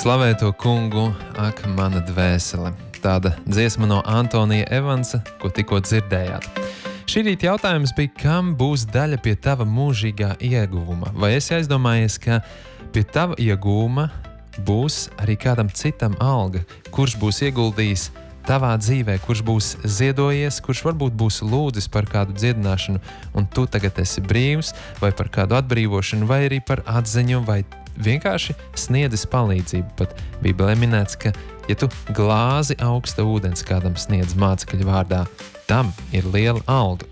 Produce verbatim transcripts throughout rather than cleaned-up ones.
Slavē to kungu, ak, mana dvēsele. Tāda dziesma no Antonija Evansa, ko tikko dzirdējāt. Šī rīta jautājums bija, kam būs daļa pie tava mūžīgā ieguvuma? Vai esi aizdomājies, ka pie tava ieguvuma būs arī kādam citam alga, kurš būs ieguldījis tavā dzīvē, kurš būs ziedojies, kurš varbūt būs lūdzis par kādu dziedināšanu, un tu tagad esi brīvs, vai par kādu atbrīvošanu, vai arī par atziņu, vai vienkārši sniedzis palīdzību. Pat Bībelē minēts, ka, ja tu glāzi augsta ūdens kādam sniedz mācekļu vārdā, tam ir liela alga.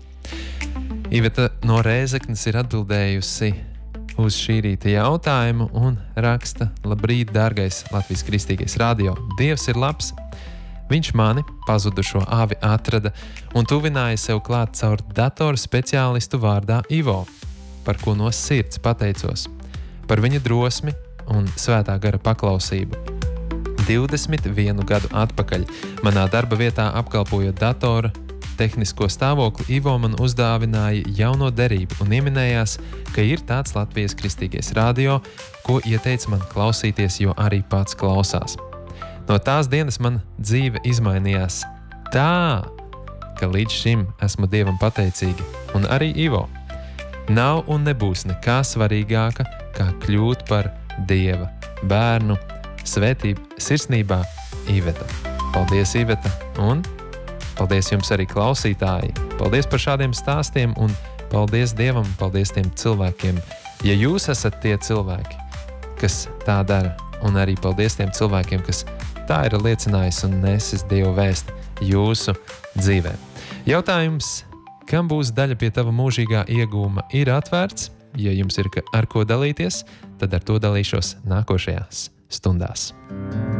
Iveta no Rēzeknes ir atbildējusi uz šī rīta jautājumu un raksta: Labrīt, dārgais Latvijas Kristīgais radio. Dievs ir labs. Viņš mani, pazudušo avi, atrada un tuvināja sev klāt caur datoru speciālistu vārdā Ivo, par ko no sirds pateicos. Par viņa drosmi un svētā gara paklausību. divdesmit vienu gadu atpakaļ manā darba vietā apkalpojot datora tehnisko stāvokli, Ivo man uzdāvināja jauno derību un ieminējās, ka ir tāds Latvijas Kristīgais radio, ko ieteica man klausīties, jo arī pats klausās. No tās dienas man dzīve izmainījās tā, ka līdz šim esmu Dievam pateicīga, un arī Ivo. Nav un nebūs nekā svarīgāka, kā kļūt par Dieva bērnu. Svētība sirsnībā, Iveta. Paldies, Iveta, un paldies jums arī klausītāji. Paldies par šādiem stāstiem, un paldies Dievam, paldies tiem cilvēkiem. Ja jūs esat tie cilvēki, kas tā dara, un arī paldies tiem cilvēkiem, kas tā ir liecinājis un nesis Dievu vēsti jūsu dzīvē. Jautājums, kam būs daļa pie tava mūžīgā iegūma, ir atvērts. Ja jums ir ar ko dalīties, tad ar to dalīšos nākošajās stundās.